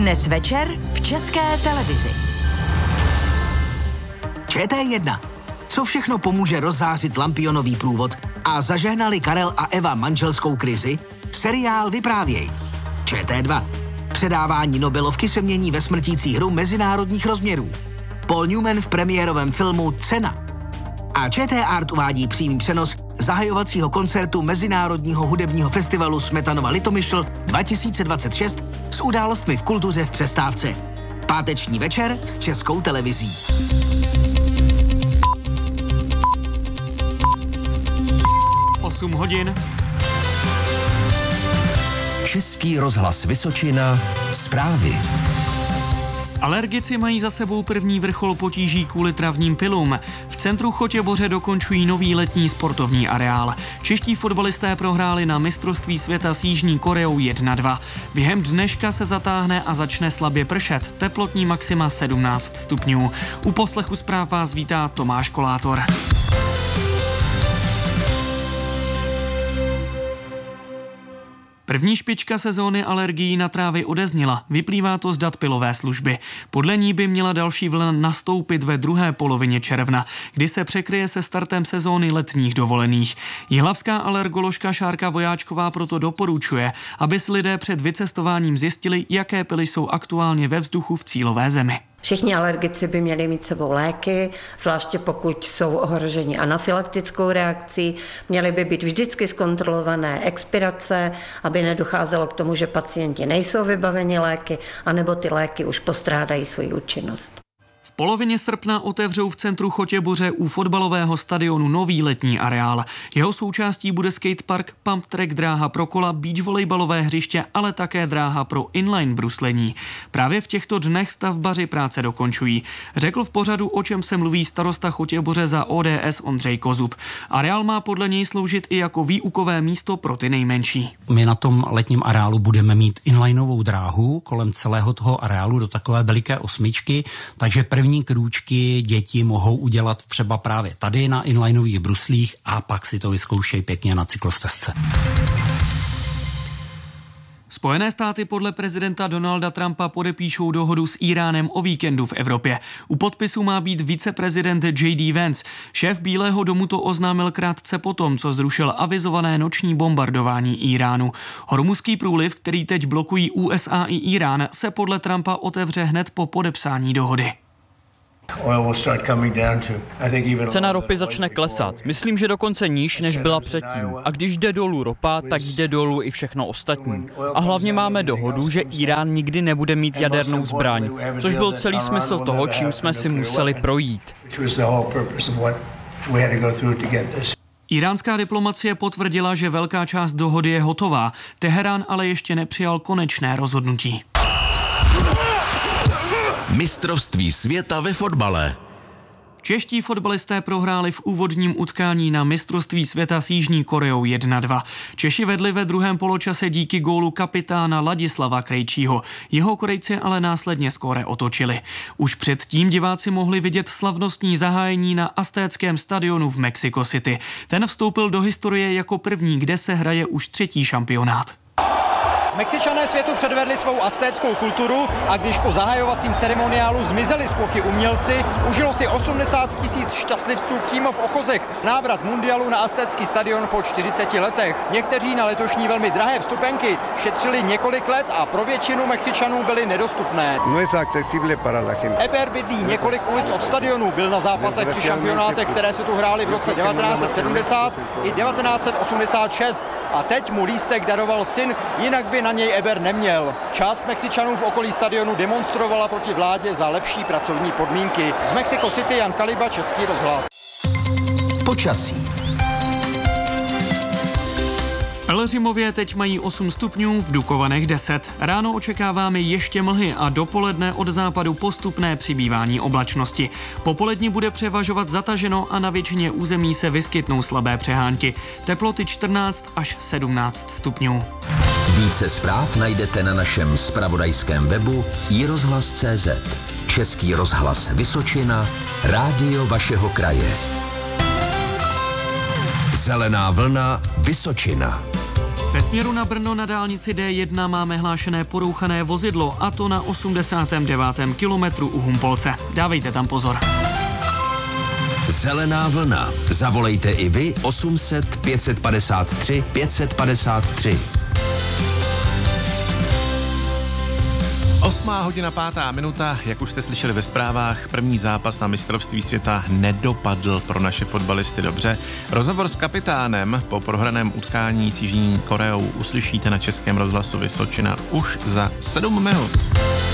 Dnes večer v České televizi. ČT1. Co všechno pomůže rozzářit lampionový průvod a zažehnali Karel a Eva manželskou krizi? Seriál Vyprávěj. ČT2. Předávání Nobelovky se mění ve smrtící hru mezinárodních rozměrů. Paul Newman v premiérovém filmu Cena. A ČT Art uvádí přímý přenos zahajovacího koncertu Mezinárodního hudebního festivalu Smetanova Litomyšl 2026 s událostmi v kultuře v přestávce. Páteční večer s Českou televizí. Hodin. Český rozhlas Vysočina. Zprávy. Alergici mají za sebou první vrchol potíží kvůli travním pilům. V centru Chotěboře dokončují nový letní sportovní areál. Čeští fotbalisté prohráli na mistrovství světa s Jižní Koreou 1-2. Během dneška se zatáhne a začne slabě pršet. Teplotní maxima 17 stupňů. U poslechu zpráv vás vítá Tomáš Kolátor. První špička sezóny alergií na trávy odezněla. Vyplývá to z dat pilové služby. Podle ní by měla další vlna nastoupit ve druhé polovině června, kdy se překryje se startem sezóny letních dovolených. Jihlavská alergoložka Šárka Vojáčková proto doporučuje, aby si lidé před vycestováním zjistili, jaké pily jsou aktuálně ve vzduchu v cílové zemi. Všichni alergici by měli mít sebou léky, zvláště pokud jsou ohroženi anafylaktickou reakcí. Měly by být vždycky zkontrolované expirace, aby nedocházelo k tomu, že pacienti nejsou vybaveni léky, anebo ty léky už postrádají svoji účinnost. V polovině srpna otevřou v centru Chotěboře u fotbalového stadionu nový letní areál. Jeho součástí bude skatepark, pump track, dráha pro kola, beach volejbalové hřiště, ale také dráha pro inline bruslení. Právě v těchto dnech stavbaři práce dokončují. Řekl v pořadu, o čem se mluví, starosta Chotěboře za ODS Ondřej Kozub. Areál má podle něj sloužit i jako výukové místo pro ty nejmenší. My na tom letním areálu budeme mít inlineovou dráhu kolem celého toho areálu do takové veliké osmičky, takže první krůčky děti mohou udělat třeba právě tady na inlineových bruslích a pak si to vyzkoušejí pěkně na cyklostezce. Spojené státy podle prezidenta Donalda Trumpa podepíšou dohodu s Íránem o víkendu v Evropě. U podpisu má být viceprezident J.D. Vance. Šéf Bílého domu to oznámil krátce potom, co zrušil avizované noční bombardování Íránu. Hormuzský průliv, který teď blokují USA i Írán, se podle Trumpa otevře hned po podepsání dohody. Cena ropy začne klesat. Myslím, že dokonce níž, než byla předtím. A když jde dolů ropa, tak jde dolů i všechno ostatní. A hlavně máme dohodu, že Írán nikdy nebude mít jadernou zbraň, což byl celý smysl toho, čím jsme si museli projít. Iránská diplomacie potvrdila, že velká část dohody je hotová. Teherán ale ještě nepřijal konečné rozhodnutí. Mistrovství světa ve fotbale. Čeští fotbalisté prohráli v úvodním utkání na mistrovství světa s Jižní Koreou 1-2. Češi vedli ve druhém poločase díky gólu kapitána Ladislava Krejčího. Jeho Korejci ale následně skóre otočili. Už předtím diváci mohli vidět slavnostní zahájení na Aztéckém stadionu v Mexico City. Ten vstoupil do historie jako první, kde se hraje už třetí šampionát. Mexičané světu předvedli svou aztéckou kulturu a když po zahajovacím ceremoniálu zmizeli z plochy umělci, užilo si 80 000 šťastlivců přímo v Ochozech návrat mundialu na aztécký stadion po 40 letech. Někteří na letošní velmi drahé vstupenky šetřili několik let a pro většinu Mexičanů byly nedostupné. Eber bydlí několik ulic od stadionu, byl na zápasech při šampionátech, které se tu hrály v roce 1970 i 1986 a teď mu lístek daroval syn, jinak by na něj Eber neměl. Část Mexičanů v okolí stadionu demonstrovala proti vládě za lepší pracovní podmínky. Z Mexico City Jan Kaliba, Český rozhlas. Počasí. V Pelhřimově teď mají 8 stupňů, v Dukovanech 10. Ráno očekáváme ještě mlhy a dopoledne od západu postupné přibývání oblačnosti. Popolední bude převažovat zataženo a na většině území se vyskytnou slabé přehánky. Teploty 14 až 17 stupňů. Více zpráv najdete na našem zpravodajském webu iRozhlas.cz. Český rozhlas Vysočina, rádio vašeho kraje. Zelená vlna Vysočina. Ve směru na Brno na dálnici D1 máme hlášené porouchané vozidlo, a to na 89. kilometru u Humpolce. Dávejte tam pozor. Zelená vlna. Zavolejte i vy 800 553 553. 8:05, jak už jste slyšeli ve zprávách, první zápas na mistrovství světa nedopadl pro naše fotbalisty dobře. Rozhovor s kapitánem po prohraném utkání s Jižní Koreou uslyšíte na Českém rozhlasu Vysočina už za 7 minut.